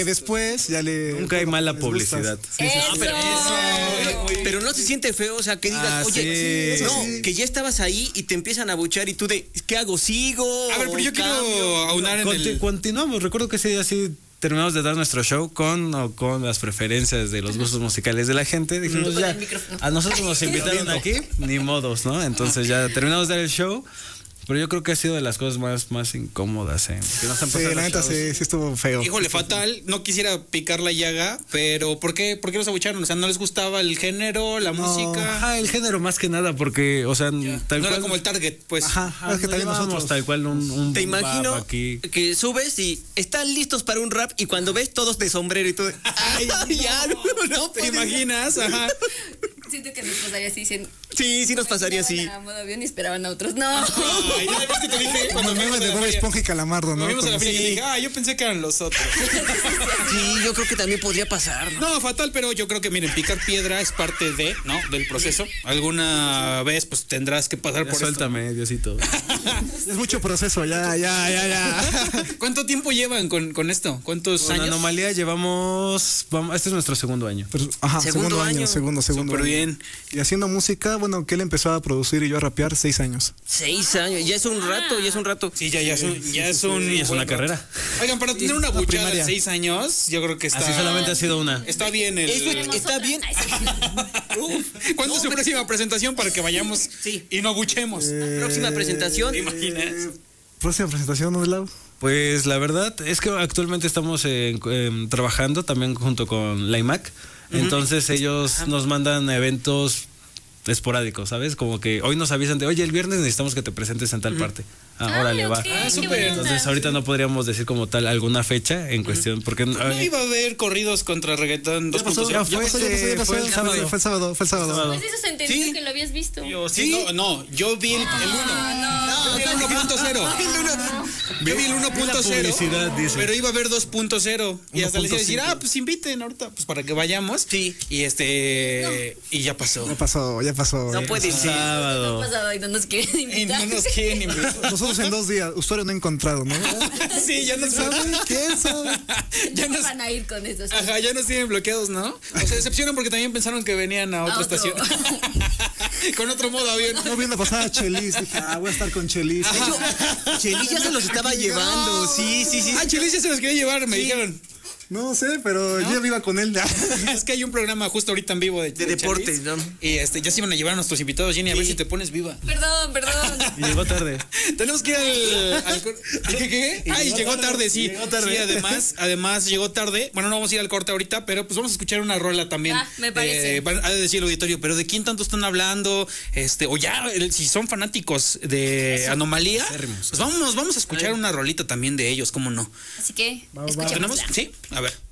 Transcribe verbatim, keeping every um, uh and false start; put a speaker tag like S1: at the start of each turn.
S1: Después ya le...
S2: Nunca hay mala publicidad.
S3: Sí, sí. No, pero, eso. Pero no se siente feo, o sea, que digas,
S2: ah,
S3: oye,
S2: sí,
S3: no,
S2: sí.
S3: que ya estabas ahí y te empiezan a buchar y tú de, ¿qué hago? ¿Sigo?
S4: A ver, pero yo quiero aunar en
S2: Conti-
S4: el...
S2: Continuamos, recuerdo que ese día sí terminamos de dar nuestro show con o con las preferencias de los gustos musicales de la gente. Dijimos ya, a nosotros nos invitaron aquí, ni modos, ¿no? Entonces ya terminamos de dar el show. Pero yo creo que ha sido de las cosas más, más incómodas en que nos han pasado.
S1: Sí, la neta sí, sí estuvo feo.
S4: Híjole, fatal. No quisiera picar la llaga, pero ¿por qué, por qué los abucharon? O sea, ¿no les gustaba el género, la
S2: no,
S4: música?
S2: Ajá, el género más que nada, porque, o sea,
S4: ya.
S2: tal
S4: no
S2: cual.
S4: era como el target, pues.
S2: Ajá, ajá
S1: es que también nosotros
S2: tal cual un, un
S3: Te imagino
S2: aquí.
S3: que subes y están listos para un rap y cuando ves todos de sombrero y tú de, ay, ya, no, no,
S4: ¿Te imaginas? Ajá.
S5: Siento que nos pasaría así diciendo.
S3: Sí, sí nos pasaría así.
S5: A modo avión y esperaban a otros. No.
S4: Ay, ya ves que te dije
S1: Cuando me de Bob Esponja y Calamardo, ¿no?
S4: Nos vimos a la
S1: Como-
S4: feria y dije, ah, yo pensé que eran los otros.
S3: Sí, yo creo que también podría pasar, ¿no?
S4: No, fatal, pero yo creo que, miren, picar piedra es parte de, ¿no? Del proceso. Alguna vez, pues, tendrás que pasar
S2: Ya
S4: por
S2: suéltame, Diosito.
S1: Es mucho proceso, ya, ya, ya, ya.
S4: esto. ¿Cuánto tiempo llevan con, con esto? ¿Cuántos
S2: Con
S4: años?
S2: Anomalía llevamos, vamos, este es nuestro segundo año.
S1: Pero, ajá,
S3: Segundo
S1: segundo, año,
S3: año.
S1: segundo, segundo
S4: Súper
S1: año.
S4: bien.
S1: Y haciendo música, bueno, que él empezó a producir y yo a rapear seis años.
S3: Seis años, ya es un rato, ya es un rato.
S4: Sí, ya, ya es un, ya es un,
S2: Sí, es una
S4: buen
S2: carrera.
S4: rato. Oigan, para tener una buchada de
S1: primaria.
S4: seis años, yo creo que está...
S2: Así solamente ha sido una.
S4: Está bien el...
S3: Eso está bien.
S5: Ay, sí.
S3: Uf,
S4: ¿Cuándo es su próxima presentación para que vayamos
S3: Sí.
S4: y no abuchemos?
S3: próxima presentación.
S4: ¿Te imaginas?
S1: Próxima presentación, ¿no, Lau?
S2: Pues la verdad es que actualmente estamos eh, eh, trabajando también junto con la I M A C. Entonces ellos nos mandan eventos esporádicos, ¿sabes? Como que hoy nos avisan de, oye, el viernes necesitamos que te presentes en tal parte. Ah,
S5: Ay,
S2: órale, va.
S5: ok,
S4: Ah,
S5: qué
S4: súper.
S5: buena onda.
S2: Entonces ahorita no podríamos decir como tal alguna fecha en cuestión, porque
S4: ¿No
S2: ay,
S4: iba a haber corridos contra reggaetón dos punto cero?
S2: ya fue,
S1: pasó, ya pasó, ya pasó.
S2: fue el sábado.
S1: Fue el sábado, fue el sábado.
S5: Pues eso se entendió
S4: Sí.
S5: que lo habías visto.
S4: Yo, sí, no, no, yo vi el, el uno. Yo vi el uno punto cero. Yo vi el uno punto cero.
S2: publicidad, dice.
S4: Pero iba a haber dos punto cero. Y hasta les iba a decir,
S1: uno punto cinco.
S4: ah, pues inviten ahorita, pues para que vayamos.
S3: Sí.
S4: Y este. Y ya pasó.
S1: Ya pasó, ya pasó.
S3: No
S1: ya
S3: puede
S1: pasó.
S3: ser.
S5: ¿Qué ha
S2: sábado.
S5: pasado y no nos quieren
S4: Y
S5: invitar?
S4: no nos quieren invitar.
S1: Nosotros en dos días, usuario no encontrado, ¿no?
S4: Sí, ya nos
S1: ¿Sabe? ¿Quién sabe?
S4: Ya
S5: ¿Cómo
S4: nos.
S5: van a ir con eso?
S4: Ajá, ya nos tienen bloqueados, ¿no? O se decepcionan porque también pensaron que venían a otra
S5: A otro.
S4: estación. Con otro modo avión.
S1: No viendo pasar a Chelis, dije, ah, voy a estar con Chelis.
S3: Chelis ya se los estaba llevando, sí, sí, sí.
S4: Ah, Chelis ya se los quería llevar, me dijeron.
S1: No sé, pero yo ya iba con él.
S4: Es que hay un programa justo ahorita en vivo de,
S3: De
S4: de
S3: deportes,
S4: Chelis.
S3: ¿no?
S4: Y este, ya se iban a llevar a nuestros invitados, Jenny, a ver si te pones viva.
S5: Perdón, perdón.
S2: Y llegó tarde.
S4: Tenemos que ir al... al cor- ¿Qué, qué? Ay, llegó tarde, sí.
S2: Llegó tarde.
S4: Sí, además, además llegó tarde. Bueno, no vamos a ir al corte ahorita, pero pues vamos a escuchar una rola también.
S5: Ah, me parece.
S4: Eh, van a decir el auditorio, pero ¿de quién tanto están hablando? Este, o ya, el- si son fanáticos de Anomalía, pues vamos, vamos a escuchar una rolita también de ellos, ¿cómo no?
S5: Así que,
S4: ¿Tenemos?
S5: escuchémosla.
S4: Sí, a ver.